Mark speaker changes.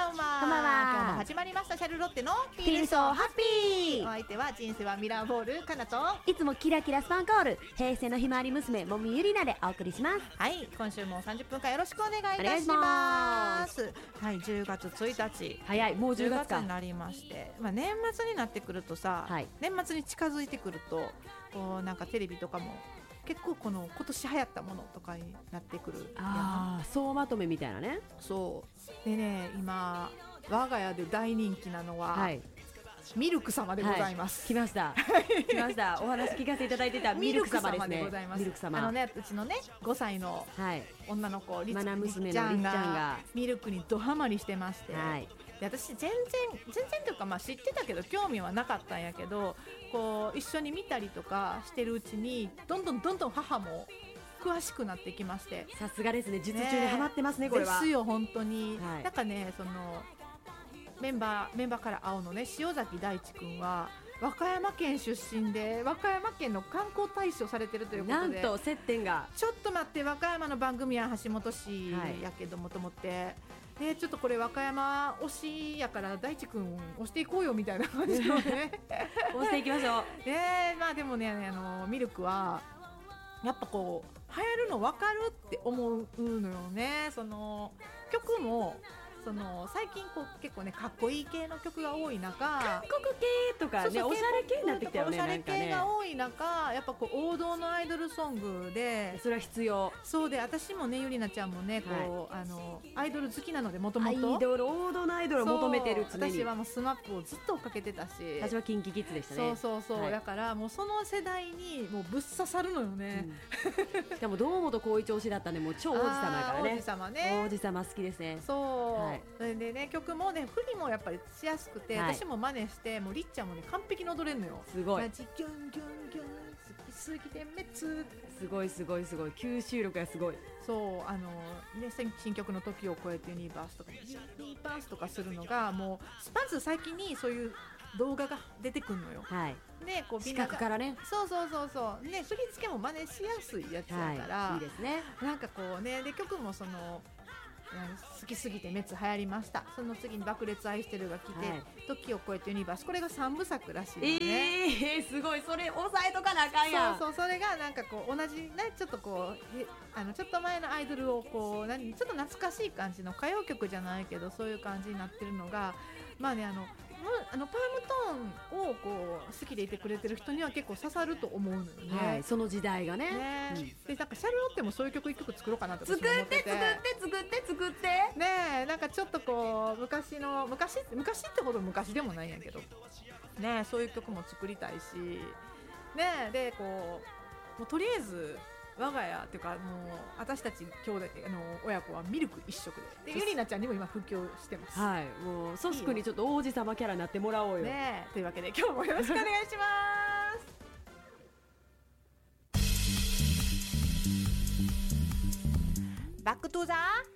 Speaker 1: ばんは。
Speaker 2: こんばんは。
Speaker 1: 今日も始まりましたシャルロッテの
Speaker 2: フィールソーハッピー。
Speaker 1: お相手は人生はミラーボールかなと、
Speaker 2: いつもキラキラスパンコール平成のひまわり娘もみゆりなでお送りします。
Speaker 1: はい、今週も30分間よろしくお願いいたします。はい、10月1日
Speaker 2: 早い、もう10月か
Speaker 1: になりまして、年末になってくるとさ、
Speaker 2: はい、
Speaker 1: 年末に近づいてくるとこうなんかテレビとかも結構この今年流行ったものとかになってくる。
Speaker 2: ああ、総まとめみたいなね。
Speaker 1: そうでね、今我が家で大人気なのは、
Speaker 2: はい、
Speaker 1: ミルク様でございます。
Speaker 2: 来ました来ました。お話聞かせていただいてたミルク様ですね。
Speaker 1: ございます。
Speaker 2: ミルク様、
Speaker 1: うちのね5歳の女の子、
Speaker 2: マナ娘のりっちゃんが
Speaker 1: ミルクにドハマりしてまして、
Speaker 2: はい、
Speaker 1: で私全然というか、知ってたけど興味はなかったんやけど、こう一緒に見たりとかしてるうちにどんどん母も詳しくなってきまして、
Speaker 2: さすがですね。術中にハマってますね、これは。
Speaker 1: ですよ本当に、
Speaker 2: はい、
Speaker 1: なんかね、そのメンバーから青のね、塩崎大地君は和歌山県出身で和歌山県の観光大使をされてるということで、
Speaker 2: なんと接点が。
Speaker 1: ちょっと待って、和歌山の番組は橋本市やけどもと思って、でちょっとこれ和歌山推しやから大地君推していこうよみたいな感じのね
Speaker 2: 推していきましょう
Speaker 1: でもね、ミルクはやっぱこう流行るの分かるって思うのよね。その曲も最近こう結構ねかっこいい系の曲が多い中、
Speaker 2: 韓国系とかね、おしゃれ系になってきたよね。
Speaker 1: おしゃれ系が多い中、やっぱこう王道のアイドルソングで、
Speaker 2: それは必要。
Speaker 1: そうで、私もね、ゆりなちゃんもね、こう、アイドル好きなので、もともと
Speaker 2: 王道のアイドルを求めてる。常に
Speaker 1: 私はもうスマップをずっと追っかけてたし、
Speaker 2: 私はキンキキッズでしたね。
Speaker 1: そう、はい、だからもうその世代にもうぶっ刺さるのよね、
Speaker 2: しかも堂本光一推しだったんで、もう超王子様だからね。
Speaker 1: 王子様ね、
Speaker 2: 王子様好きですね。
Speaker 1: そう、
Speaker 2: はい、
Speaker 1: でね、曲もね、振りもやっぱりしやすくて、私も真似して、もうりっちゃんもね完璧に踊れるのよ。
Speaker 2: すごい。
Speaker 1: ギュンギュンギュン好きすぎて滅。
Speaker 2: すごい吸収力がすごい。
Speaker 1: そうね、新曲の時を超えてユニバースとかするのが、もうまず最近にそういう動画が出てくるのよ。
Speaker 2: はい、
Speaker 1: でこう
Speaker 2: 視覚からね。
Speaker 1: そうね、振り付けも真似しやすいやつだから、
Speaker 2: はい、いいですね。
Speaker 1: なんかこうね、で曲も好きすぎて滅流行りました。その次に爆裂愛してるが来て、はい、時を超えてユニバース、これが3部作らしいのね。
Speaker 2: すごい。それ押さえとかなあかんやん。
Speaker 1: そう、それがなんかこう同じね、ちょっとこうちょっと前のアイドルをこうちょっと懐かしい感じの歌謡曲じゃないけど、そういう感じになってるのが、パームトーンをこう好きでいてくれてる人には結構刺さると思うのよね。
Speaker 2: はい、その時代がね。
Speaker 1: でなんかシャルロッテもそういう曲1曲作ろうかなって
Speaker 2: 作って
Speaker 1: ね、なんかちょっとこう昔ってほど昔でもないんやけどね、そういう曲も作りたいしね。でこうもうとりあえず我が家っていうか、もう私たち兄弟親子はミルク一色で、ゆりなちゃんにも今布教してます。
Speaker 2: はい、もうソスクにちょっと王子様キャラになってもらおうよ
Speaker 1: ね。というわけで今日もよろしくお願いしますバックトゥザ